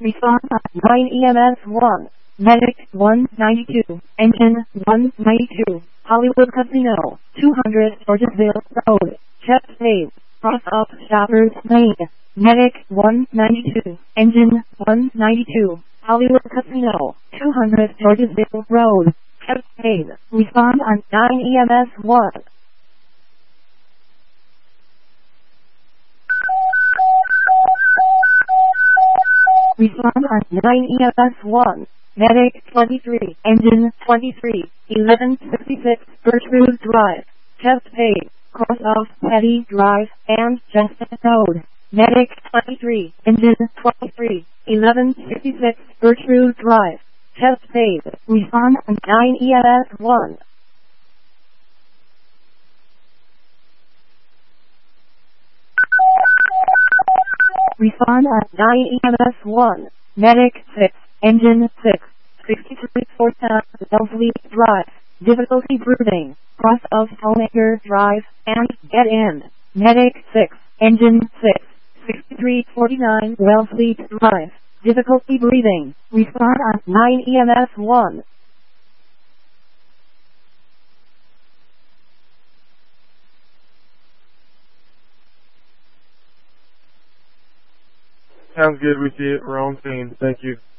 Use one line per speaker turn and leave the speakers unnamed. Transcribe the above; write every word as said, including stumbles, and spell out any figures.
Respond on nine E M S one. Medic one ninety-two. Engine one ninety-two. Hollywood Casino. two hundred Georgesville Road. Chest Pave. Cross up Shoppers Lane. Medic one ninety-two. Engine one ninety-two. Hollywood Casino. two hundred Georgesville Road. Chest Pave. Respond on nine E M S one. Respond on nine E M S one. Medic twenty-three. Engine twenty-three. eleven sixty-six Gertrude Drive. Chest Pave. Cross off Petty Drive and Justin Road. Medic twenty-three. Engine twenty-three. eleven sixty-six Gertrude Drive. Chest Pave. Respond on nine E M S one. Respond on nine E M S one. Medic six. Engine six. sixty-three Forta Wellesley Drive. Difficulty breathing. Cross of Stoneacre Drive and get in. Medic six. Engine six. sixty-three forty-nine Wellesley Drive. Difficulty breathing. Respond on nine E M S one.
Sounds good. We see it. We're on scene. Thank you.